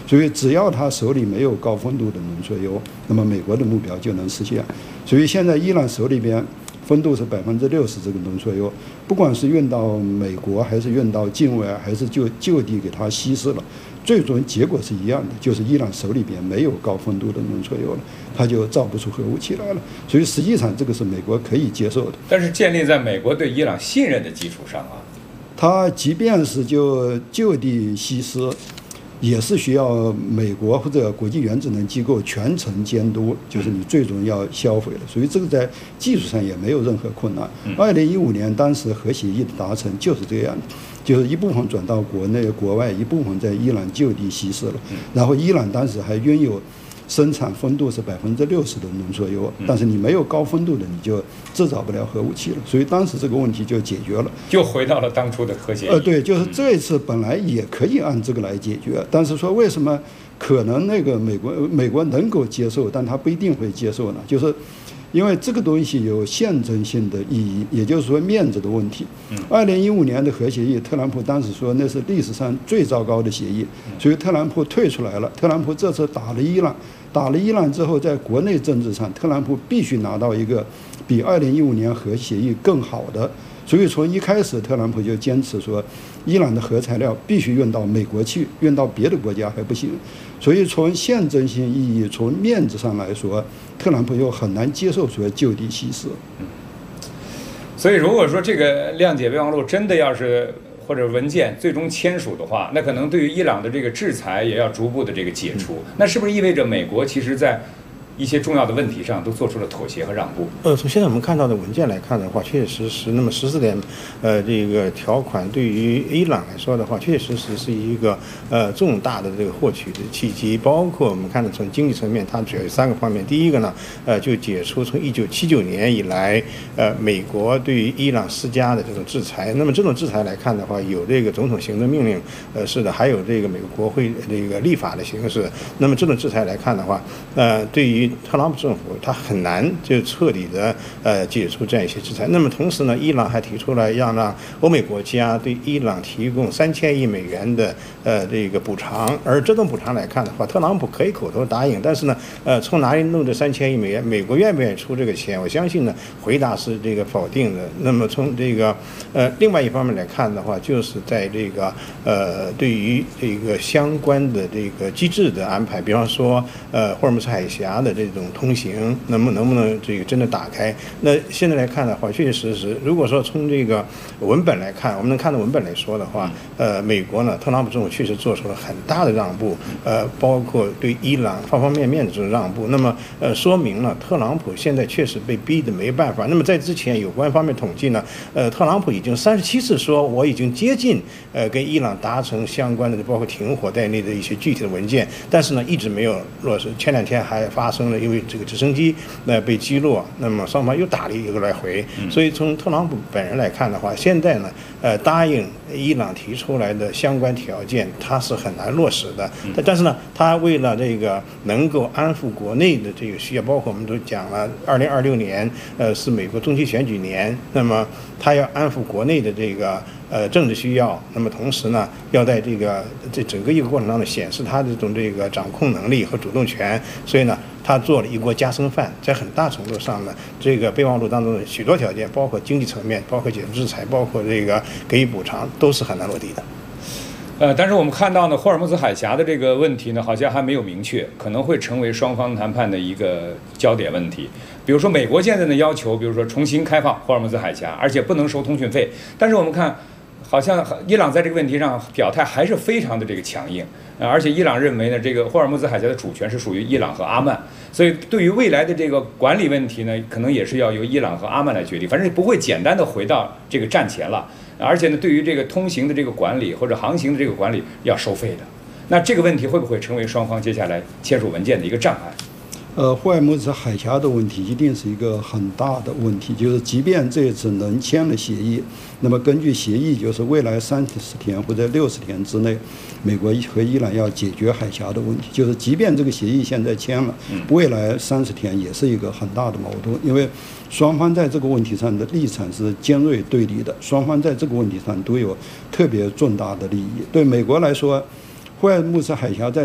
所以只要他手里没有高丰度的浓缩铀，那么美国的目标就能实现。所以现在伊朗手里边丰度是60%这个浓缩铀，不管是运到美国还是运到境外，还是就地给它稀释了，最终结果是一样的，就是伊朗手里边没有高丰度的浓缩铀了，它就造不出核武器来了。所以实际上这个是美国可以接受的。 但是建立在美国对伊朗信任的基础上啊， 它即便是就地稀释，也是需要美国或者国际原子能机构全程监督，就是你最终要销毁了。所以这个在技术上也没有任何困难。2015年当时核协议的达成就是这样的，就是一部分转到国内国外，一部分在伊朗就地稀释了。然后伊朗当时还拥有生产丰度是60%的浓缩铀，但是你没有高丰度的，你就制造不了核武器了。所以当时这个问题就解决了， 就回到了当初的核协议。 对，就是这一次本来也可以按这个来解决，但是说为什么可能那个美国能够接受，但他不一定会接受呢？就是因为这个东西有象征性的意义，也就是说面子的问题。2015年的核协议，特朗普当时说那是历史上最糟糕的协议，所以特朗普退出来了。特朗普这次打了伊朗之后，在国内政治上，特朗普必须拿到一个比2015年核协议更好的。所以从一开始，特朗普就坚持说，伊朗的核材料必须运到美国去，运到别的国家还不行。所以从象征性意义、从面子上来说，特朗普又很难接受说就地稀释。 所以如果说这个谅解备忘录真的要是或者文件最终签署的话，那可能对于伊朗的这个制裁也要逐步的这个解除。那是不是意味着美国其实在一些重要的问题上都做出了妥协和让步？ 从现在我们看到的文件来看的话，确确实实，那么14点这个条款对于伊朗来说的话，确确实实是一个重大的这个获取的契机。包括我们看到从经济层面，它主要有3个方面。第一个呢，就解除从1979年以来美国对于伊朗施加的这种制裁。那么这种制裁来看的话，有这个总统行政命令是的，还有这个美国国会这个立法的形式。那么这种制裁来看的话，对于特朗普政府，他很难就彻底的解除这样一些制裁。那么同时呢，伊朗还提出了要让欧美国家对伊朗提供3000亿美元的这个补偿。而这种补偿来看的话，特朗普可以口头答应，但是呢，从哪里弄这3000亿美元？美国愿不愿意出这个钱？我相信呢，回答是这个否定的。那么从这个另外一方面来看的话，就是在这个对于这个相关的这个机制的安排，比方说霍尔木兹海峡的这种通行能不能这个真的打开？那现在来看的话，确确实实，如果说从这个文本来看，我们能看到文本来说的话，美国呢，特朗普政府确实做出了很大的让步，包括对伊朗方方面面的这种让步。那么说明了特朗普现在确实被逼得没办法。那么在之前有关方面统计呢，特朗普已经37次说我已经接近跟伊朗达成相关的包括停火在内的一些具体的文件，但是呢一直没有落实。前2天还发生了因为这个直升机被击落，那么双方又打了一个来回。所以从特朗普本人来看的话，现在呢答应伊朗提出来的相关条件，他是很难落实的。但是呢，他为了这个能够安抚国内的这个需要，包括我们都讲了，2026年是美国中期选举年，那么他要安抚国内的这个政治需要，那么同时呢，要在这整个一个过程当中显示他的这种这个掌控能力和主动权。所以呢，他做了一锅夹生饭，在很大程度上呢，这个备忘录当中的许多条件，包括经济层面，包括解除制裁，包括这个给予补偿，都是很难落地的。 但是我们看到呢，霍尔木兹海峡的这个问题呢，好像还没有明确，可能会成为双方谈判的一个焦点问题。比如说，美国现在的要求，比如说重新开放霍尔木兹海峡，而且不能收通讯费。但是我们看，好像伊朗在这个问题上表态还是非常的这个强硬，而且伊朗认为呢，这个霍尔木兹海峡的主权是属于伊朗和阿曼，所以对于未来的这个管理问题呢，可能也是要由伊朗和阿曼来决定，反正不会简单的回到这个战前了。而且呢，对于这个通行的这个管理或者航行的这个管理要收费的，那这个问题会不会成为双方接下来签署文件的一个障碍？ 霍尔木兹海峡的问题一定是一个很大的问题，就是即便这次能签了协议，那么根据协议，就是未来30天或者60天之内，美国和伊朗要解决海峡的问题。就是即便这个协议现在签了，未来30天也是一个很大的矛盾，因为双方在这个问题上的立场是尖锐对立的，双方在这个问题上都有特别重大的利益。对美国来说，霍尔木兹海峡在